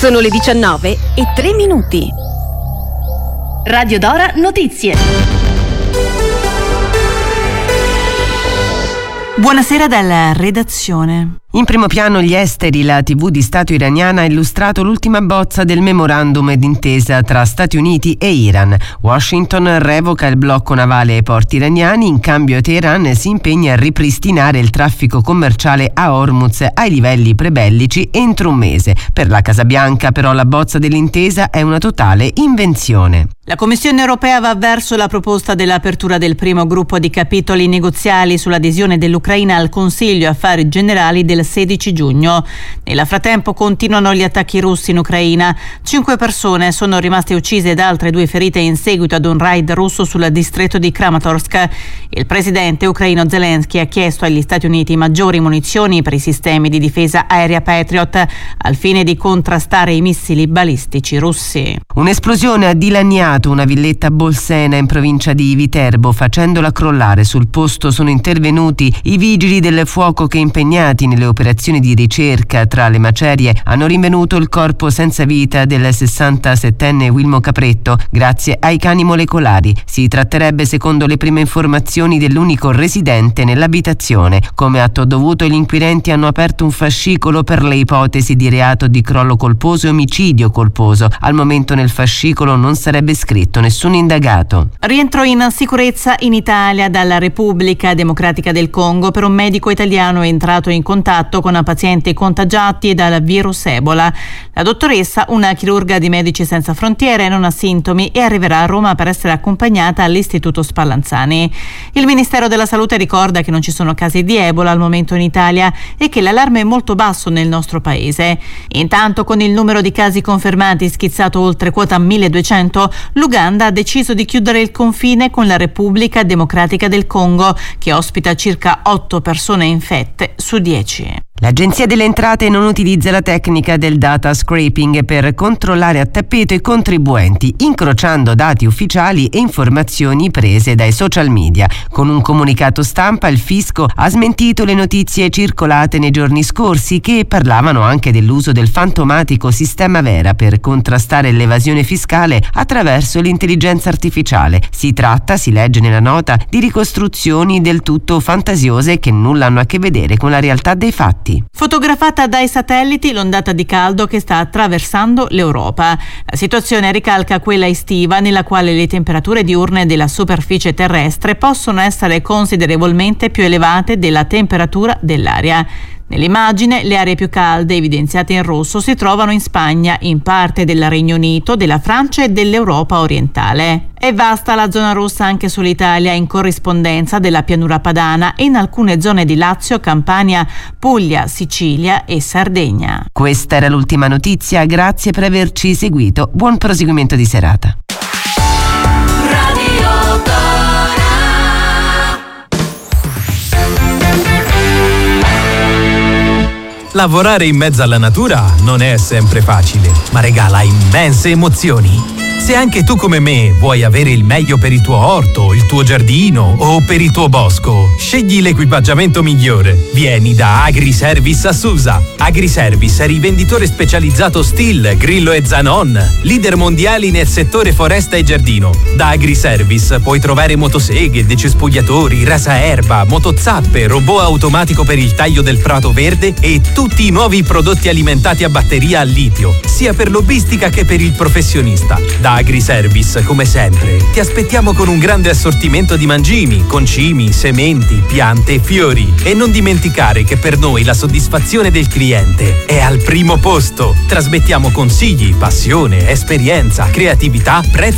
Sono le 19:03. Radio Dora Notizie. Buonasera dalla redazione. In primo piano gli esteri. La TV di Stato iraniana ha illustrato l'ultima bozza del memorandum d'intesa tra Stati Uniti e Iran. Washington revoca il blocco navale ai porti iraniani, in cambio Teheran si impegna a ripristinare il traffico commerciale a Hormuz ai livelli prebellici entro un mese. Per la Casa Bianca però la bozza dell'intesa è una totale invenzione. La Commissione europea va verso la proposta dell'apertura del primo gruppo di capitoli negoziali sull'adesione dell'Ucraina al Consiglio Affari Generali del 16 giugno. Nel frattempo continuano gli attacchi russi in Ucraina. 5 persone sono rimaste uccise ed altre 2 ferite in seguito ad un raid russo sul distretto di Kramatorsk. Il presidente ucraino Zelensky ha chiesto agli Stati Uniti maggiori munizioni per i sistemi di difesa aerea Patriot al fine di contrastare i missili balistici russi. Un'esplosione ha dilaniato una villetta bolsena in provincia di Viterbo, facendola crollare. Sul posto sono intervenuti i vigili del fuoco che, impegnati nelle operazioni di ricerca tra le macerie, hanno rinvenuto il corpo senza vita del 67enne Wilmo Capretto grazie ai cani molecolari. Si tratterebbe, secondo le prime informazioni, dell'unico residente nell'abitazione. Come atto dovuto, gli inquirenti hanno aperto un fascicolo per le ipotesi di reato di crollo colposo e omicidio colposo. Al momento nel fascicolo non sarebbe scritto nessun indagato. Rientro in sicurezza in Italia dalla Repubblica Democratica del Congo per un medico italiano entrato in contatto con pazienti contagiati dal virus Ebola. La dottoressa, una chirurga di Medici Senza Frontiere, non ha sintomi e arriverà a Roma per essere accompagnata all'Istituto Spallanzani. Il Ministero della Salute ricorda che non ci sono casi di Ebola al momento in Italia e che l'allarme è molto basso nel nostro paese. Intanto, con il numero di casi confermati schizzato oltre quota 1200, l'Uganda ha deciso di chiudere il confine con la Repubblica Democratica del Congo, che ospita circa 8 persone infette su 10. L'Agenzia delle Entrate non utilizza la tecnica del data scraping per controllare a tappeto i contribuenti, incrociando dati ufficiali e informazioni prese dai social media. Con un comunicato stampa il fisco ha smentito le notizie circolate nei giorni scorsi che parlavano anche dell'uso del fantomatico sistema Vera per contrastare l'evasione fiscale attraverso l'intelligenza artificiale. Si tratta, si legge nella nota, di ricostruzioni del tutto fantasiose che nulla hanno a che vedere con la realtà dei fatti. Fotografata dai satelliti l'ondata di caldo che sta attraversando l'Europa. La situazione ricalca quella estiva, nella quale le temperature diurne della superficie terrestre possono essere considerevolmente più elevate della temperatura dell'aria. Nell'immagine le aree più calde, evidenziate in rosso, si trovano in Spagna, in parte del Regno Unito, della Francia e dell'Europa orientale. È vasta la zona rossa anche sull'Italia, in corrispondenza della pianura padana e in alcune zone di Lazio, Campania, Puglia, Sicilia e Sardegna. Questa era l'ultima notizia, grazie per averci seguito. Buon proseguimento di serata. Lavorare in mezzo alla natura non è sempre facile, ma regala immense emozioni. Se anche tu come me vuoi avere il meglio per il tuo orto, il tuo giardino o per il tuo bosco, scegli l'equipaggiamento migliore. Vieni da Agriservice a Susa. Agriservice è rivenditore specializzato Stihl, Grillo e Zanon, leader mondiali nel settore foresta e giardino. Da Agriservice puoi trovare motoseghe, decespugliatori, rasaerba, motozappe, robot automatico per il taglio del prato verde e tutti i nuovi prodotti alimentati a batteria a litio, sia per lobbistica che per il professionista. Da Agriservice, come sempre, ti aspettiamo con un grande assortimento di mangimi, concimi, sementi, piante e fiori. E non dimenticare che per noi la soddisfazione del cliente è al primo posto. Trasmettiamo consigli, passione, esperienza, creatività, prezzi